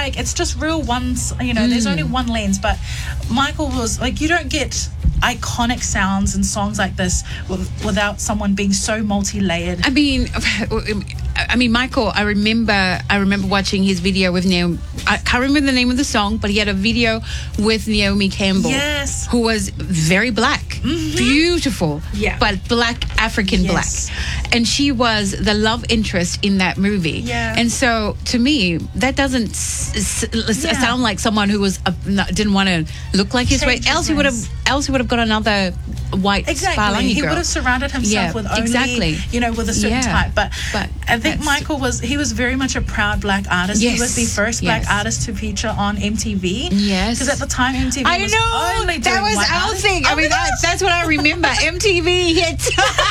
like, it's just real ones, there's only one lens. But Michael was like, you don't get iconic sounds and songs like this without someone being so multi-layered. I mean, Michael, I remember watching his video with Naomi. I can't remember the name of the song, but he had a video with Naomi Campbell. Yes. Who was very black. Beautiful. Yeah. But black, African black. And she was the love interest in that movie. Yeah. And so, to me, that doesn't sound like someone who was didn't want to look like his race. Else he would have got another white Spalangi He girl. would have surrounded himself with only, with a certain type. But I think Michael was very much a proud black artist. Yes. He was the first black artist to feature on MTV. Yes. Because at the time, MTV was only doing that was white our artists. thing. I mean, that's what I remember. MTV hit.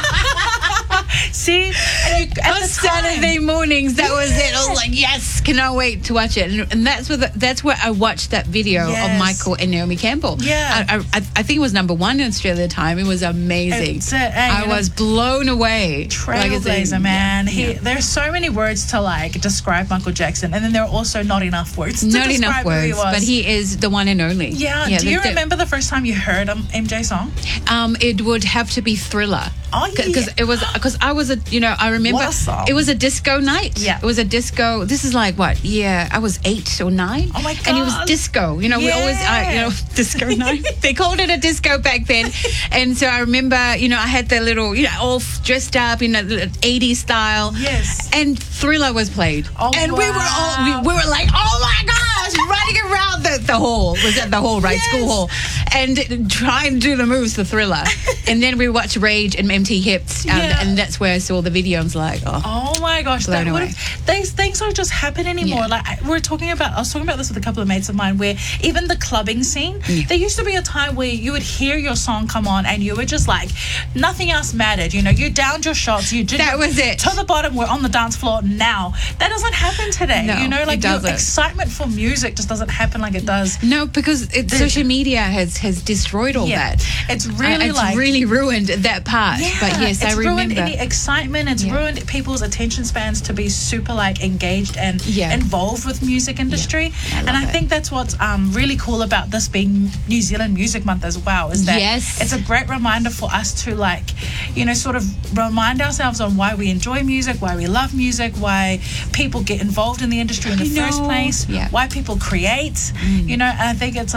See? On Saturday mornings, that was it. I was like, yes, cannot wait to watch it. And that's where I watched that video of Michael and Naomi Campbell. Yeah. I think it was number one in Australia at the time. It was amazing. I was blown away. Trailblazer, man. There's so many words to describe Michael Jackson, and then there are also not enough words to describe who he was. But he is the one and only. Yeah. Do you remember the first time you heard MJ song? It would have to be Thriller. Oh, yeah. Because I was I remember what a song. It was a disco night. Yeah. It was a disco. This is like what? Yeah, I was 8 or 9. Oh my God. And it was disco. We always, disco night. They called it a disco back then. And so I remember, I had the little, all dressed up in 80s style. Yes. And Thriller was played. Oh, and wow. we were like, oh my gosh, running around the hall. Was at the hall, right? Yes. School hall. And trying to do the moves to Thriller. And then we watched Rage and MT Hips. And that's where I saw the video. I was like, oh my gosh, these things don't just happen anymore. I was talking about this with a couple of mates of mine, where even the clubbing scene, there used to be a time where you would hear your song come on and you were just like, nothing else mattered. You downed your shots, you did that was it to the bottom. We're on the dance floor now. That doesn't happen today. No, it doesn't. Your excitement for music just doesn't happen like it does. No, because social media has destroyed all that. It's really ruined that part. Yeah, but yes, I remember. It's ruined any excitement. It's ruined people's attention spans to be super engaged and involved with music industry. Yeah, I think that's what's really cool about this being New Zealand Music Month as well, is that it's a great reminder for us to sort of remind ourselves on why we enjoy music, why we love music, why people get involved in the industry in the first place, why people create, and I think it's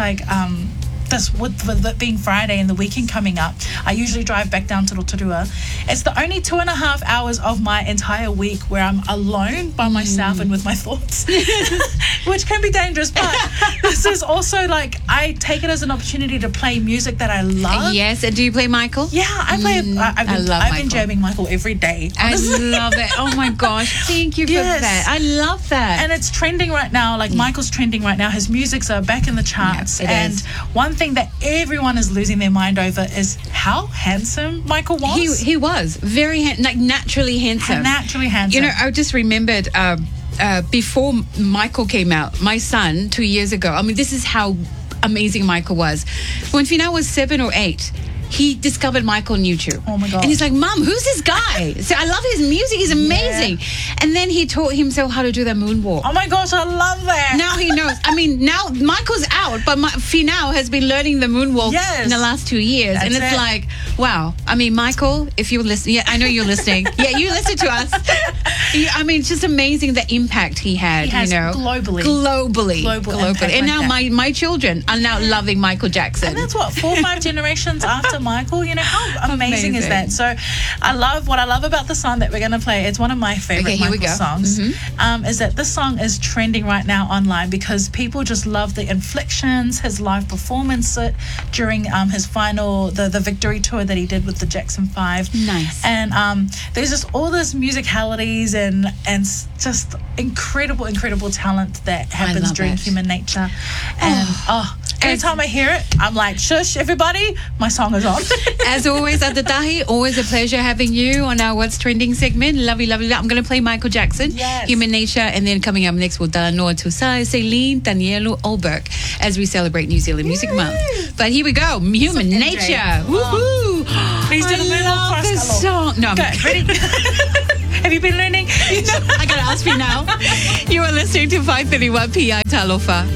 this with it being Friday and the weekend coming up, I usually drive back down to Rotorua. It's the only 2.5 hours of my entire week where I'm alone by myself and with my thoughts, which can be dangerous, but this is also I take it as an opportunity to play music that I love. Yes, and do you play Michael? Yeah, I play. I've been jamming Michael every day. Honestly. I love it. Oh my gosh, thank you for that. I love that. And it's trending right now. Michael's trending right now. His music's back in the charts. It is. One thing that everyone is losing their mind over is how handsome Michael was. He was very naturally handsome. Naturally handsome. I just remembered before Michael came out, my son 2 years ago. I mean, this is how amazing Michael was. When Fina was 7 or 8, he discovered Michael on YouTube. Oh my God. And he's like, Mom, who's this guy? So I love his music. He's amazing. Yeah. And then he taught himself how to do the moonwalk. Oh my gosh, I love that. Now he knows. I mean, now Michael's out, but Finau has been learning the moonwalk in the last 2 years. That's and it's like, wow. I mean, Michael, if you're listening, I know you're listening. You listen to us. I mean, it's just amazing the impact he had, globally. And now my children are now loving Michael Jackson. And that's 4 or 5 generations after Michael. How amazing is that? So what I love about the song that we're going to play, it's one of my favorite Michael songs, is that this song is trending right now online because people just love the inflections, his live performance during his final, the victory tour that he did with the Jackson 5. Nice. And there's just all this musicalities and just incredible talent that happens during Human Nature. And every time I hear it, I'm like, shush, everybody, my song is on. As always, Adatahi, always a pleasure having you on our What's Trending segment. Lovely. I'm going to play Michael Jackson, Human Nature, and then coming up next, we'll Noah Tusai, Celine, Danielo Olberg, as we celebrate New Zealand Music Month. But here we go, Human Nature. Woohoo! Please do the moonwalk I love this song. No, okay, ready? Have you been learning? I got to ask you now. You are listening to 531 PI Talofa.